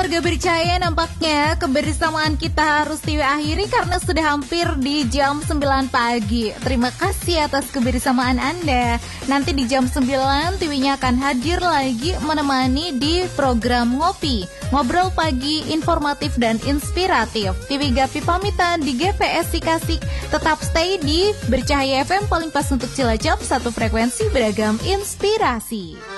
warga Berjaya, nampaknya kebersamaan kita harus Tiwi akhiri karena sudah hampir di jam 9 pagi. Terima kasih atas kebersamaan Anda. Nanti di jam 9 Tiwinya akan hadir lagi menemani di program Ngopi, ngobrol pagi informatif dan inspiratif. Tiwi Gapi pamitan di GPS Kasih. Tetap stay di Bercahaya FM, paling pas untuk Cilacap, satu frekuensi beragam inspirasi.